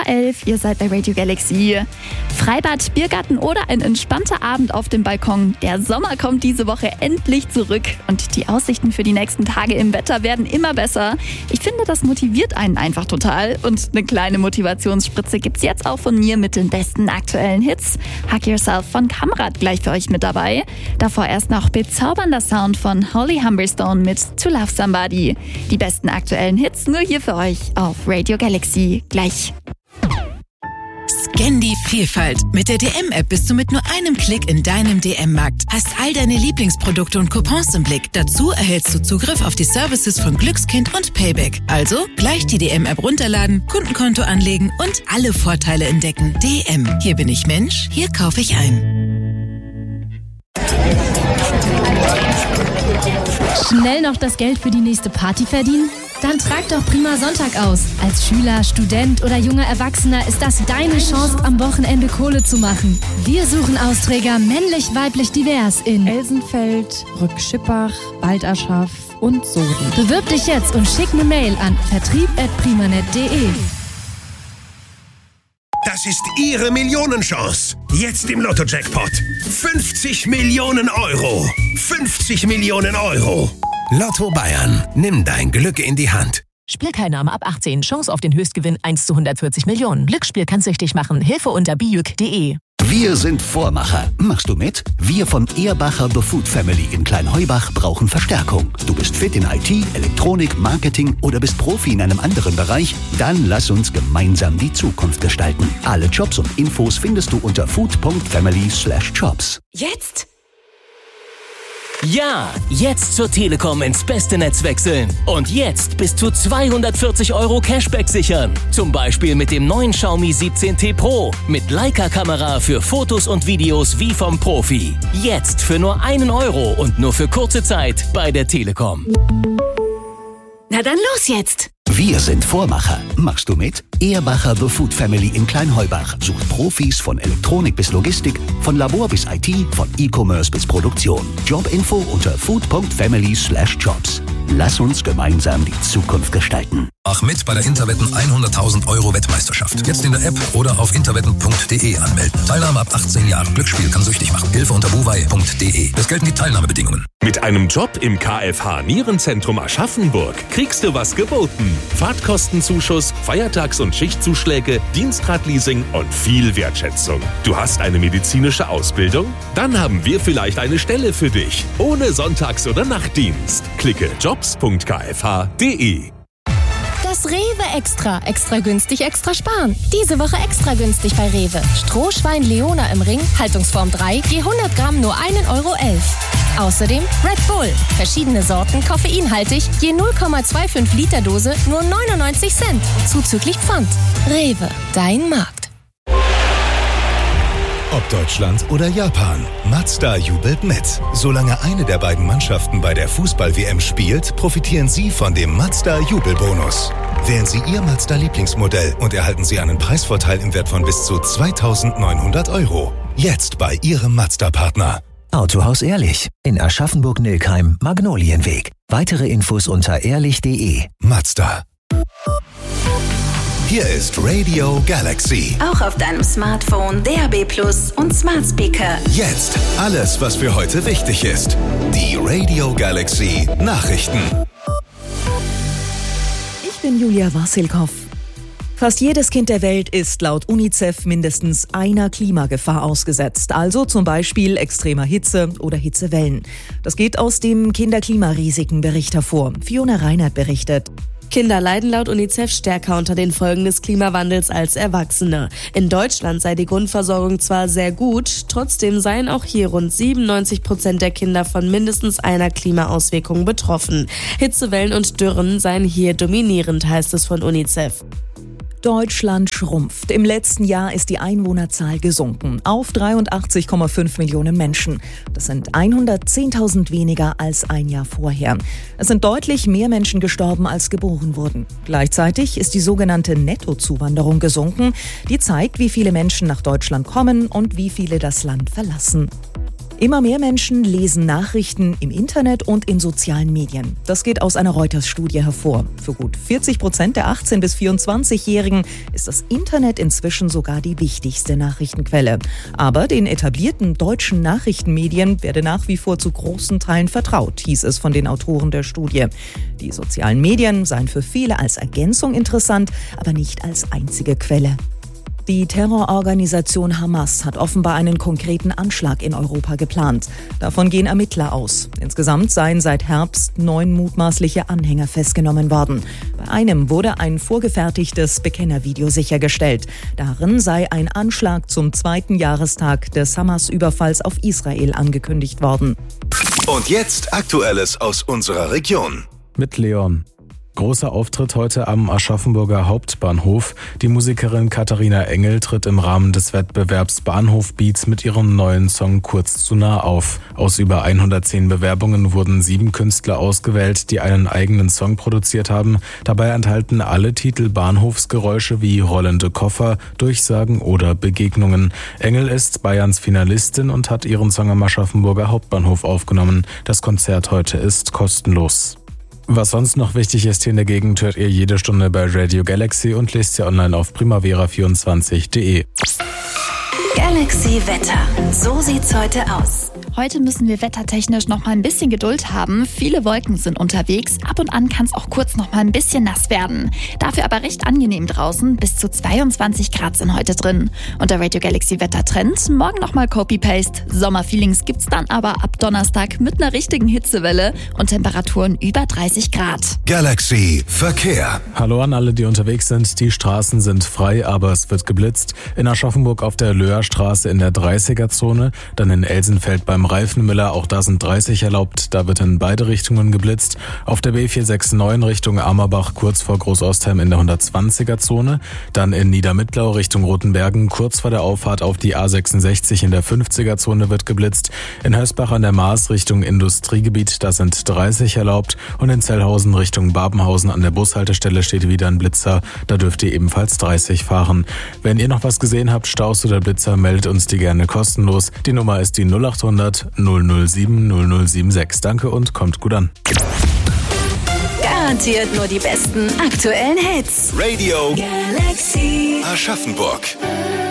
11:11 Uhr, ihr seid bei Radio Galaxy. Freibad, Biergarten oder ein entspannter Abend auf dem Balkon. Der Sommer kommt diese Woche endlich zurück und die Aussichten für die nächsten Tage im Wetter werden immer besser. Ich finde, das motiviert einen einfach total. Und eine kleine Motivationsspritze gibt's jetzt auch von mir mit den besten aktuellen Hits. Hug Yourself von Kamrat gleich für euch mit dabei. Davor erst noch bezaubernder Sound von Holly Humberstone mit To Love Somebody. Die besten aktuellen Hits nur hier für euch auf Radio Galaxy. Gleich. Scan die Vielfalt. Mit der DM-App bist du mit nur einem Klick in deinem DM-Markt. Hast all deine Lieblingsprodukte und Coupons im Blick. Dazu erhältst du Zugriff auf die Services von Glückskind und Payback. Also gleich die DM-App runterladen, Kundenkonto anlegen und alle Vorteile entdecken. DM. Hier bin ich Mensch, hier kaufe ich ein. Schnell noch das Geld für die nächste Party verdienen? Dann trag doch Prima Sonntag aus. Als Schüler, Student oder junger Erwachsener ist das deine Chance, am Wochenende Kohle zu machen. Wir suchen Austräger männlich, weiblich, divers in Elsenfeld, Rückschippach, Baldaschaf und Soden. Bewirb dich jetzt und schick eine Mail an vertrieb@primanet.de. Das ist Ihre Millionenchance. Jetzt im Lotto-Jackpot. 50 Millionen Euro. 50 Millionen Euro. Lotto Bayern. Nimm dein Glück in die Hand. Spielteilnahme ab 18. Chance auf den Höchstgewinn 1 zu 140 Millionen. Glücksspiel kann süchtig machen. Hilfe unter bijuk.de. Wir sind Vormacher. Machst du mit? Wir von Ehrbacher The Food Family in Kleinheubach brauchen Verstärkung. Du bist fit in IT, Elektronik, Marketing oder bist Profi in einem anderen Bereich? Dann lass uns gemeinsam die Zukunft gestalten. Alle Jobs und Infos findest du unter food.family/jobs. Jetzt? Ja, jetzt zur Telekom ins beste Netz wechseln. Und jetzt bis zu 240 € Cashback sichern. Zum Beispiel mit dem neuen Xiaomi 17T Pro. Mit Leica-Kamera für Fotos und Videos wie vom Profi. Jetzt für nur 1 € und nur für kurze Zeit bei der Telekom. Na dann los jetzt! Wir sind Vormacher. Machst du mit? Ehrbacher The Food Family in Kleinheubach sucht Profis von Elektronik bis Logistik, von Labor bis IT, von E-Commerce bis Produktion. Jobinfo unter food.family/jobs. Lass uns gemeinsam die Zukunft gestalten. Mach mit bei der Interwetten 100.000 € Wettmeisterschaft. Jetzt in der App oder auf interwetten.de anmelden. Teilnahme ab 18 Jahren. Glücksspiel kann süchtig machen. Hilfe unter buwei.de. Es gelten die Teilnahmebedingungen. Mit einem Job im KFH Nierenzentrum Aschaffenburg kriegst du was geboten. Fahrtkostenzuschuss, Feiertags- und Schichtzuschläge, Dienstradleasing und viel Wertschätzung. Du hast eine medizinische Ausbildung? Dann haben wir vielleicht eine Stelle für dich. Ohne Sonntags- oder Nachtdienst. Klicke jobs.kfh.de. Das Rewe Extra. Extra günstig, extra sparen. Diese Woche extra günstig bei Rewe. Strohschwein Leona im Ring, Haltungsform 3, je 100 Gramm nur 1,11 €. Außerdem Red Bull. Verschiedene Sorten, koffeinhaltig, je 0,25 Liter Dose, nur 99 Cent. Zuzüglich Pfand. Rewe, dein Markt. Ob Deutschland oder Japan, Mazda jubelt mit. Solange eine der beiden Mannschaften bei der Fußball-WM spielt, profitieren Sie von dem Mazda-Jubelbonus. Wählen Sie Ihr Mazda-Lieblingsmodell und erhalten Sie einen Preisvorteil im Wert von bis zu 2.900 €. Jetzt bei Ihrem Mazda-Partner. Autohaus Ehrlich in Aschaffenburg-Nilkheim, Magnolienweg. Weitere Infos unter ehrlich.de. Mazda. Hier ist Radio Galaxy. Auch auf deinem Smartphone, DAB+ und Smart Speaker. Jetzt alles, was für heute wichtig ist. Die Radio Galaxy Nachrichten. Ich bin Julia Wassilkow. Fast jedes Kind der Welt ist laut UNICEF mindestens einer Klimagefahr ausgesetzt, also zum Beispiel extremer Hitze oder Hitzewellen. Das geht aus dem Kinderklimarisikenbericht hervor. Fiona Reinhardt berichtet. Kinder leiden laut UNICEF stärker unter den Folgen des Klimawandels als Erwachsene. In Deutschland sei die Grundversorgung zwar sehr gut, trotzdem seien auch hier rund 97% der Kinder von mindestens einer Klimaauswirkung betroffen. Hitzewellen und Dürren seien hier dominierend, heißt es von UNICEF. Deutschland schrumpft. Im letzten Jahr ist die Einwohnerzahl gesunken auf 83,5 Millionen Menschen. Das sind 110.000 weniger als ein Jahr vorher. Es sind deutlich mehr Menschen gestorben, als geboren wurden. Gleichzeitig ist die sogenannte Nettozuwanderung gesunken. Die zeigt, wie viele Menschen nach Deutschland kommen und wie viele das Land verlassen. Immer mehr Menschen lesen Nachrichten im Internet und in sozialen Medien. Das geht aus einer Reuters-Studie hervor. Für gut 40% der 18- bis 24-Jährigen ist das Internet inzwischen sogar die wichtigste Nachrichtenquelle. Aber den etablierten deutschen Nachrichtenmedien werde nach wie vor zu großen Teilen vertraut, hieß es von den Autoren der Studie. Die sozialen Medien seien für viele als Ergänzung interessant, aber nicht als einzige Quelle. Die Terrororganisation Hamas hat offenbar einen konkreten Anschlag in Europa geplant. Davon gehen Ermittler aus. Insgesamt seien seit Herbst 9 mutmaßliche Anhänger festgenommen worden. Bei einem wurde ein vorgefertigtes Bekennervideo sichergestellt. Darin sei ein Anschlag zum 2. Jahrestag des Hamas-Überfalls auf Israel angekündigt worden. Und jetzt Aktuelles aus unserer Region. Mit Leon. Großer Auftritt heute am Aschaffenburger Hauptbahnhof. Die Musikerin Katharina Engel tritt im Rahmen des Wettbewerbs Bahnhof Beats mit ihrem neuen Song Kurz zu nah auf. Aus über 110 Bewerbungen wurden 7 Künstler ausgewählt, die einen eigenen Song produziert haben. Dabei enthalten alle Titel Bahnhofsgeräusche wie rollende Koffer, Durchsagen oder Begegnungen. Engel ist Bayerns Finalistin und hat ihren Song am Aschaffenburger Hauptbahnhof aufgenommen. Das Konzert heute ist kostenlos. Was sonst noch wichtig ist hier in der Gegend, hört ihr jede Stunde bei Radio Galaxy und lest ihr online auf primavera24.de. Galaxy Wetter. So sieht's heute aus. Heute müssen wir wettertechnisch noch mal ein bisschen Geduld haben. Viele Wolken sind unterwegs. Ab und an kann es auch kurz noch mal ein bisschen nass werden. Dafür aber recht angenehm draußen. Bis zu 22 Grad sind heute drin. Und der Radio Galaxy Wettertrend. Morgen noch mal Copy-Paste. Sommerfeelings gibt's dann aber ab Donnerstag mit einer richtigen Hitzewelle und Temperaturen über 30 Grad. Galaxy Verkehr. Hallo an alle, die unterwegs sind. Die Straßen sind frei, aber es wird geblitzt. In Aschaffenburg auf der Löhrstraße in der 30er-Zone. Dann in Elsenfeld beim Reifenmüller, auch da sind 30 erlaubt, da wird in beide Richtungen geblitzt. Auf der B469 Richtung Amerbach kurz vor Großostheim in der 120er-Zone. Dann in Niedermittlau Richtung Rotenbergen kurz vor der Auffahrt auf die A66 in der 50er-Zone wird geblitzt. In Hösbach an der Maas Richtung Industriegebiet, da sind 30 erlaubt. Und in Zellhausen Richtung Babenhausen an der Bushaltestelle steht wieder ein Blitzer, da dürft ihr ebenfalls 30 fahren. Wenn ihr noch was gesehen habt, Staus oder Blitzer, meldet uns die gerne kostenlos. Die Nummer ist die 0800 007 0076. Danke und kommt gut an. Garantiert nur die besten aktuellen Hits. Radio Galaxy Aschaffenburg.